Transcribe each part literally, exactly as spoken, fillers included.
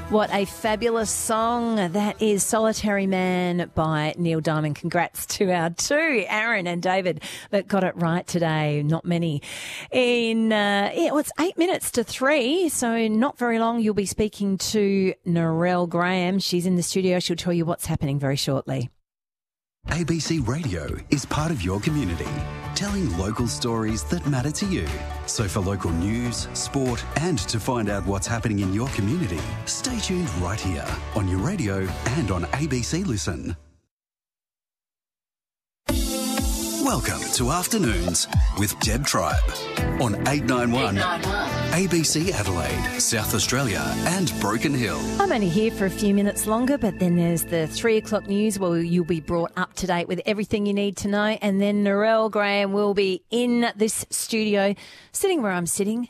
What a fabulous song. That is Solitary Man by Neil Diamond. Congrats to our two, Aaron and David, that got it right today. Not many. In, uh, yeah, well, it's eight minutes to three, so not very long. You'll be speaking to Narelle Graham. She's in the studio. She'll tell you what's happening very shortly. A B C Radio is part of your community, telling local stories that matter to you. So for local news, sport and to find out what's happening in your community, stay tuned right here on your radio and on A B C Listen. Welcome to Afternoons with Deb Tribe on eight nine one, A B C Adelaide, South Australia and Broken Hill. I'm only here for a few minutes longer, but then there's the three o'clock news where you'll be brought up to date with everything you need to know. And then Narelle Graham will be in this studio, sitting where I'm sitting.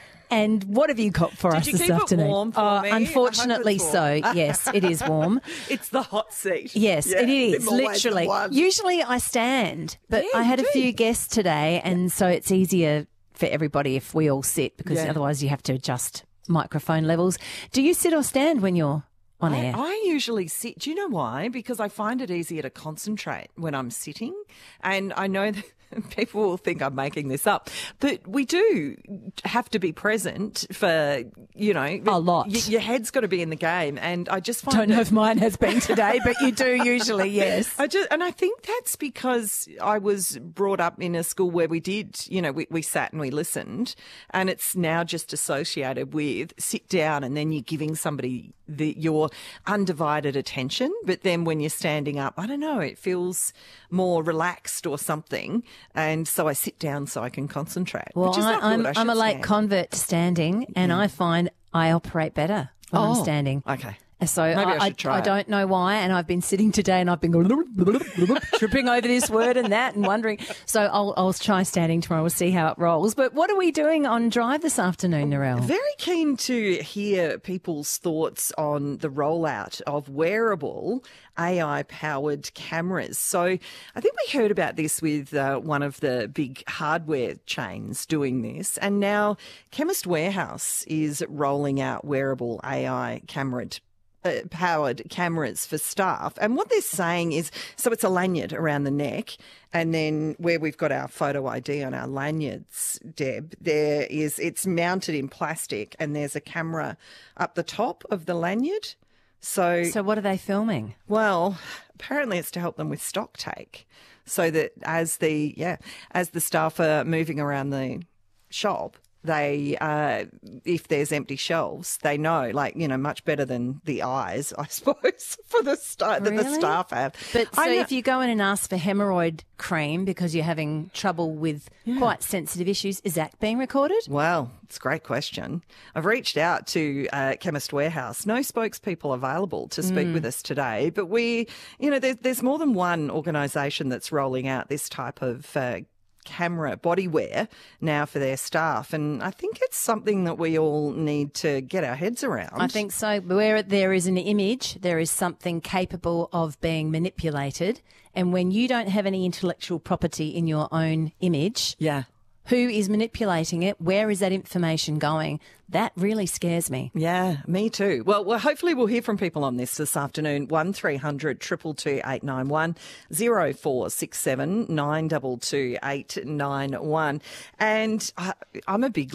And what have you got for Did us you this keep afternoon? It warm for oh, me? Unfortunately so. Warm. Yes, it is warm. It's the hot seat. Yes, yeah, it is, literally. The Usually I stand, but yeah, I had a do. few guests today, and so it's easier for everybody if we all sit, because Yeah. otherwise you have to adjust microphone levels. Do you sit or stand when you're on I, air? I usually sit. Do you know why? Because I find it easier to concentrate when I'm sitting. And I know that people will think I'm making this up, but we do have to be present for, you know, A lot. Y- your head's got to be in the game. And I just find Don't know that- if mine has been today, but you do usually, yes. I just, and I think that's because I was brought up in a school where we did, you know, we, we sat and we listened, and it's now just associated with sit down and then you're giving somebody the, your undivided attention. But then when you're standing up, I don't know, it feels more relaxed or something. And so I sit down so I can concentrate. Well, which is I, not I'm, good. I I'm a should late stand. convert to standing, and I find I operate better when I'm Oh, standing. Okay. So Maybe I I, should try I it. don't know why, and I've been sitting today and I've been going tripping over this word and that and wondering. So I'll, I'll try standing tomorrow. We'll see how it rolls. But what are we doing on Drive this afternoon, Narelle? Very keen to hear people's thoughts on the rollout of wearable A I-powered cameras. So I think we heard about this with uh, one of the big hardware chains doing this, and now Chemist Warehouse is rolling out wearable A I camered Uh, powered cameras for staff. And what they're saying is, so it's a lanyard around the neck, and then where we've got our photo I D on our lanyards, Deb, there is, it's mounted in plastic and there's a camera up the top of the lanyard. So, So what are they filming? well, apparently it's to help them with stock take, so that as the, yeah, as the staff are moving around the shop, they, uh, if there's empty shelves, they know, like, you know, much better than the eyes, I suppose, for the sta- that the Really? staff have. But so I know- if you go in and ask for hemorrhoid cream because you're having trouble with quite sensitive issues, is that being recorded? Well, it's a great question. I've reached out to uh, Chemist Warehouse. No spokespeople available to speak Mm. with us today, but we, you know, there, there's more than one organisation that's rolling out this type of uh, camera bodywear now for their staff, and I think it's something that we all need to get our heads around. I think so. Where there is an image, there is something capable of being manipulated. And when you don't have any intellectual property in your own image, Yeah. who is manipulating it? Where is that information going? That really scares me. Yeah, me too. Well, well, hopefully we'll hear from people on this this afternoon. One three hundred two two two eight nine one, zero four six seven nine two two eight nine one. And I, I'm a big